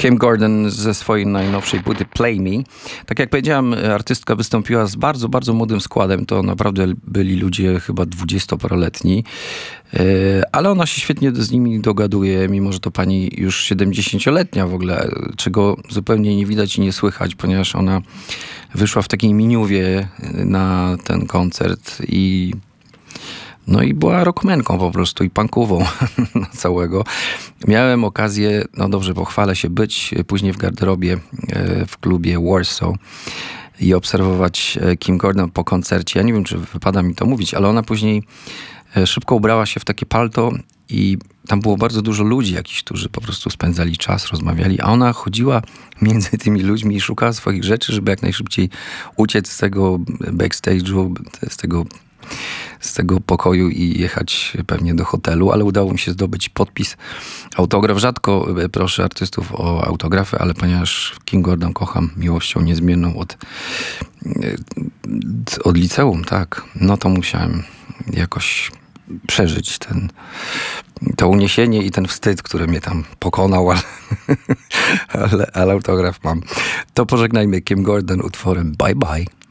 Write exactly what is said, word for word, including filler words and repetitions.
Kim Gordon ze swojej najnowszej płyty Play Me. Tak jak powiedziałem, artystka wystąpiła z bardzo, bardzo młodym składem. To naprawdę byli ludzie chyba dwudziestoparoletni. Ale ona się świetnie z nimi dogaduje, mimo że to pani już siedemdziesięcioletnia w ogóle, czego zupełnie nie widać i nie słychać, ponieważ ona wyszła w takiej miniuwie na ten koncert i no i była rockmanką po prostu i punkową całego. Miałem okazję, no dobrze, pochwalę się, być później w garderobie w klubie Warsaw i obserwować Kim Gordon po koncercie. Ja nie wiem, czy wypada mi to mówić, ale ona później szybko ubrała się w takie palto i tam było bardzo dużo ludzi jakichś, którzy po prostu spędzali czas, rozmawiali, a ona chodziła między tymi ludźmi i szukała swoich rzeczy, żeby jak najszybciej uciec z tego backstage'u, z tego z tego pokoju i jechać pewnie do hotelu, ale udało mi się zdobyć podpis, autograf. Rzadko proszę artystów o autografy, ale ponieważ Kim Gordon kocham miłością niezmienną od, od liceum, tak, no to musiałem jakoś przeżyć ten, to uniesienie i ten wstyd, który mnie tam pokonał, ale, ale, ale autograf mam. To pożegnajmy Kim Gordon utworem Bye Bye.